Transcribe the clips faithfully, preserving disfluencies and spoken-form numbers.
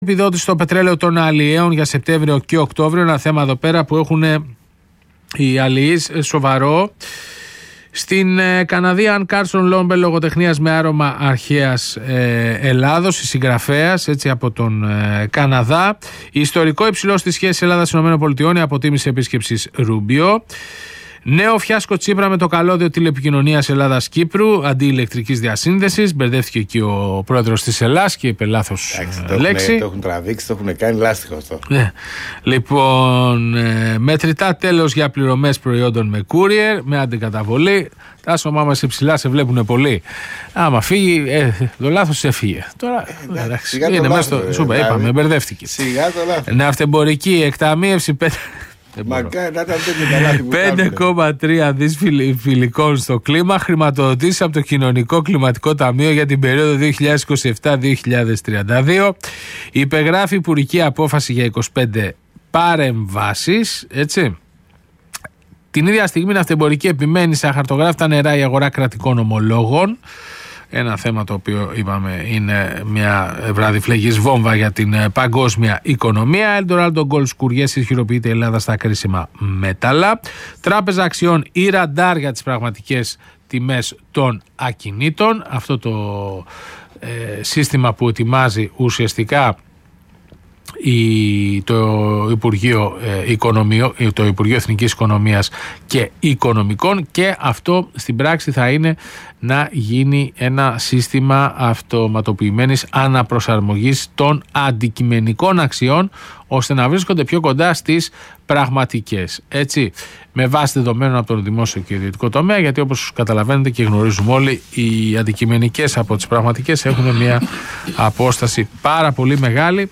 Επιδότηση στο πετρέλαιο των αλλιέων για Σεπτέμβριο και Οκτώβριο. Ένα θέμα εδώ πέρα που έχουν οι αλλιείς σοβαρό. Στην ε, Καναδία, Κάρσον Λόμπελ, λογοτεχνίας με άρωμα αρχαίας ε, Ελλάδος, η συγγραφέας, έτσι, από τον ε, Καναδά. Ιστορικό υψηλό στη σχέση Ελλάδα-ΗΠΑ, η αποτίμηση επίσκεψης Ρούμπιο. Νέο φιάσκο Τσίπρα με το καλώδιο τηλεπικοινωνίας Ελλάδα-Κύπρου αντί ηλεκτρικής διασύνδεσης. Μπερδεύτηκε εκεί ο πρόεδρος της Ελλάδας και είπε λάθος το λέξη. Έχουν, το έχουν τραβήξει, το έχουν κάνει λάστιχο αυτό. Ναι. Λοιπόν, ε, μετρητά τέλος για πληρωμές προϊόντων με courier, με αντικαταβολή. Τα άσωμά μας υψηλά σε βλέπουν πολύ. Άμα φύγει, ε, το λάθος έφυγε. Τώρα, ε, εντάξει, σιγά είναι το μέσα στο. Σου είπα, είπαμε, μπερδεύτηκε. Σιγά το λάθος. Ναυτεμπορική εκταμείευση. Μακάρι να ήταν τέτοιο τα λάθη που πέντε κόμμα τρία δις φιλικών στο κλίμα, χρηματοδοτήσεις από το Κοινωνικό Κλιματικό Ταμείο για την περίοδο δύο χιλιάδες είκοσι επτά με δύο χιλιάδες τριάντα δύο. Υπεγράφει υπουργική απόφαση για είκοσι πέντε παρεμβάσεις, έτσι. Την ίδια στιγμή η ναυτεμπορική επιμένει σε αχαρτογράφητα νερά η αγορά κρατικών ομολόγων. Ένα θέμα το οποίο είπαμε είναι μια βραδιφλεγής βόμβα για την παγκόσμια οικονομία. Eldorado Gold σκουριές, ισχυροποιείται η Ελλάδα στα κρίσιμα μέταλλα. Τράπεζα αξιών ή ραντάρ για τις πραγματικές τιμές των ακινήτων. Αυτό το ε, σύστημα που ετοιμάζει ουσιαστικά Η, το, Υπουργείο, ε, Οικονομιο, το Υπουργείο Εθνικής Οικονομίας και Οικονομικών, και αυτό στην πράξη θα είναι να γίνει ένα σύστημα αυτοματοποιημένης αναπροσαρμογής των αντικειμενικών αξιών ώστε να βρίσκονται πιο κοντά στις πραγματικές, έτσι, με βάση δεδομένων από τον δημόσιο και ιδιωτικό τομέα, γιατί όπως καταλαβαίνετε και γνωρίζουμε όλοι, οι αντικειμενικές από τις πραγματικές έχουν μια απόσταση πάρα πολύ μεγάλη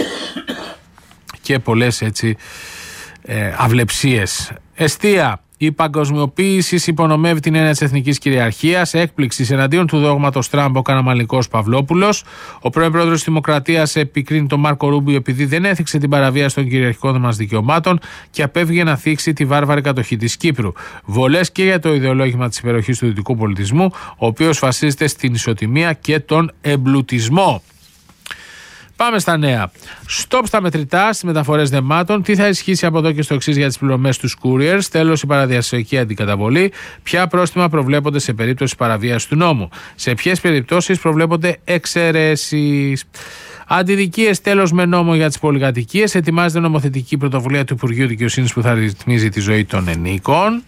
και πολλές, έτσι, ε, αυλεψίες. Εστία. Η παγκοσμιοποίηση υπονομεύει την έννοια της εθνικής κυριαρχίας. Έκπληξη εναντίον του δόγματος Τραμπ ο καναμαλικός Παυλόπουλος. Ο πρώην πρόεδρος της Δημοκρατίας επικρίνει τον Μάρκο Ρούμπιο επειδή δεν έθιξε την παραβίαση των κυριαρχικών μας δικαιωμάτων και απέφυγε να θίξει τη βάρβαρη κατοχή της Κύπρου. Βολές και για το ιδεολόγημα της υπεροχής του δυτικού πολιτισμού, ο οποίος βασίζεται στην ισοτιμία και τον εμπλουτισμό. Πάμε στα νέα. Στοπ στα μετρητά, στις μεταφορές δεμάτων. Τι θα ισχύσει από εδώ και στο εξής για τις πληρωμές τους couriers. Τέλος, η παραδιασιακή αντικαταβολή. Ποια πρόστιμα προβλέπονται σε περίπτωση παραβίασης του νόμου. Σε ποιες περιπτώσεις προβλέπονται εξαιρέσεις. Αντιδικίες, τέλος, με νόμο για τις πολυκατοικίες. Ετοιμάζεται νομοθετική πρωτοβουλία του Υπουργείου Δικαιοσύνης που θα ρυθμίζει τη ζωή των ενίκων.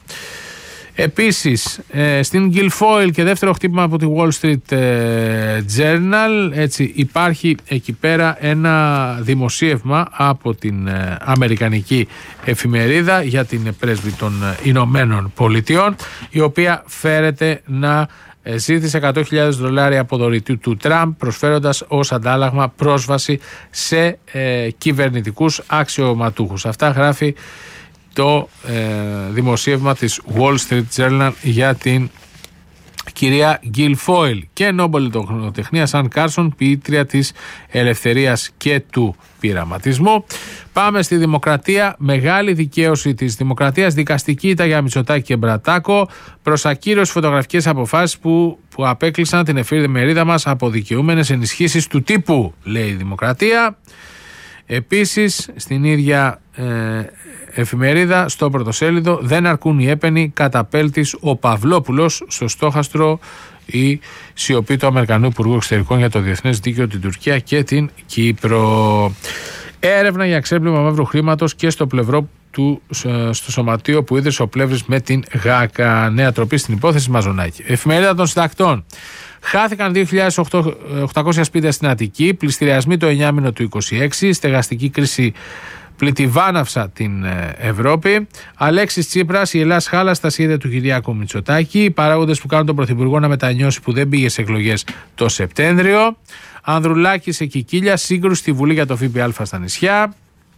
Επίσης, ε, στην Guilfoyle και δεύτερο χτύπημα από τη Wall Street ε, Journal, έτσι, υπάρχει εκεί πέρα ένα δημοσίευμα από την ε, Αμερικανική εφημερίδα για την πρέσβη των Ηνωμένων Πολιτειών, η οποία φέρεται να ε, ζήτησε εκατό χιλιάδες δολάρια από δωρητή του Τραμπ, προσφέροντας ως αντάλλαγμα πρόσβαση σε ε, κυβερνητικούς αξιωματούχους. Αυτά γράφει το ε, δημοσίευμα της Wall Street Journal για την κυρία Guilfoyle. Και Νόμπελ λογοτεχνίας Αν Κάρσον, ποιήτρια της ελευθερίας και του πειραματισμού. Πάμε στη Δημοκρατία. Μεγάλη δικαίωση της Δημοκρατίας. Δικαστική ήττα για Μητσοτάκη και Μπρατάκο. Προς ακύρωση φωτογραφικές αποφάσεις που, που απέκλεισαν την εφημερίδα μας από δικαιούμενες ενισχύσεις του τύπου, λέει η Δημοκρατία. Επίσης, στην ίδια ε, εφημερίδα, στο πρωτοσέλιδο, δεν αρκούν οι έπαινοι, καταπέλτης ο Παυλόπουλος, στο στόχαστρο η σιωπή του Αμερικανού Υπουργού Εξωτερικών για το Διεθνές Δίκαιο, την Τουρκία και την Κύπρο. Έρευνα για ξέπλυμα μαύρου χρήματος και στο πλευρό του, στο σωματείο που ίδρυσε ο Πλεύρης με την ΓΑΚΑ. Νέα τροπή στην υπόθεση Μαζονάκη. Εφημερίδα των Συντακτών. Χάθηκαν δύο χιλιάδες οκτακόσια σπίτια στην Αττική, πληστηριασμοί το εννιάμηνο του είκοσι έξι, στεγαστική κρίση πλητιβάναυσα την Ευρώπη. Αλέξης Τσίπρας, η Ελλάδα χάλασε στα σχέδια του Κυριάκου Μητσοτάκη. Οι παράγοντες που κάνουν τον Πρωθυπουργό να μετανιώσει που δεν πήγε σε εκλογές το Σεπτέμβριο. Ανδρουλάκη σε Κικίλια, σύγκρουση στη Βουλή για το ΦΠΑ στα νησιά.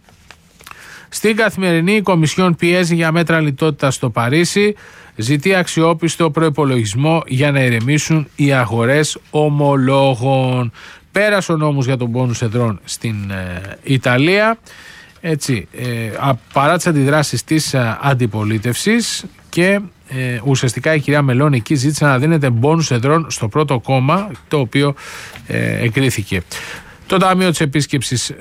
Στην Καθημερινή, η Κομισιόν πιέζει για μέτρα λιτότητας στο Παρίσι. Ζητεί αξιόπιστο προϋπολογισμό για να ηρεμήσουν οι αγορές ομολόγων. Πέρασε ο νόμος για τον πόνους εδρών στην ε, Ιταλία. Έτσι, ε, παρά τις αντιδράσεις της ε, αντιπολίτευσης, και ε, ουσιαστικά η κυρία Μελώνη εκεί ζήτησε να δίνεται μπόνους εδρών στο πρώτο κόμμα, το οποίο ε, εγκρίθηκε. Το Ταμείο της Επίσκεψης